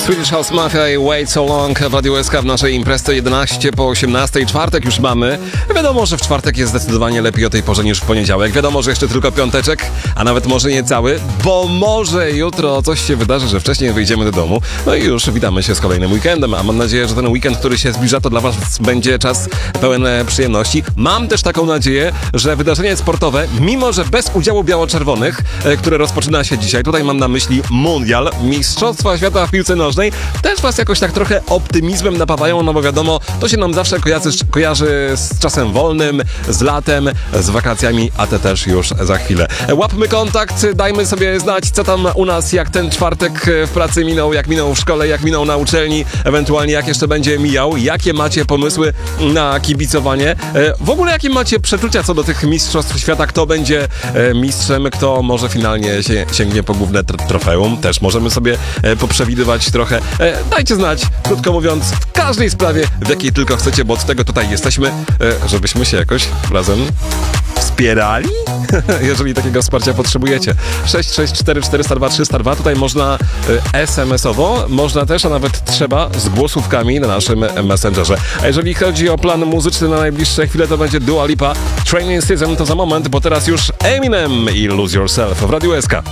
Swedish House Mafia i Wait So Long w Radiu SK w naszej imprezie 11 po 18. Czwartek już mamy. Wiadomo, że w czwartek jest zdecydowanie lepiej o tej porze niż w poniedziałek. Wiadomo, że jeszcze tylko piąteczek, a nawet może nie cały, bo może jutro coś się wydarzy, że wcześniej wyjdziemy do domu. No i już witamy się z kolejnym weekendem, a mam nadzieję, że ten weekend, który się zbliża, to dla was będzie czas pełen przyjemności. Mam też taką nadzieję, że wydarzenie sportowe, mimo że bez udziału biało-czerwonych, które rozpoczyna się dzisiaj, tutaj mam na myśli Mundial, Mistrzostwa Świata w piłce nożnej, też was jakoś tak trochę optymizmem napawają, no bo wiadomo, to się nam zawsze kojarzy z czasem wolnym, z latem, z wakacjami, a te też już za chwilę. Łapmy kontakt, dajmy sobie znać, co tam u nas, jak ten czwartek w pracy minął, jak minął w szkole, jak minął na uczelni, ewentualnie jak jeszcze będzie mijał, jakie macie pomysły na kibicowanie, w ogóle jakie macie przeczucia co do tych Mistrzostw Świata, kto będzie mistrzem, kto może finalnie sięgnie po główne trofeum, też możemy sobie poprzewidywać trochę. Dajcie znać, krótko mówiąc, w każdej sprawie, w jakiej tylko chcecie, bo od tego tutaj jesteśmy, żebyśmy się jakoś razem wspierali? Jeżeli takiego wsparcia potrzebujecie. 664 402 302, tutaj można SMS-owo, można też, a nawet trzeba z głosówkami na naszym Messengerze. A jeżeli chodzi o plan muzyczny na najbliższe chwile, to będzie Dua Lipa, Training Season to za moment, bo teraz już Eminem i Lose Yourself w Radiu SK.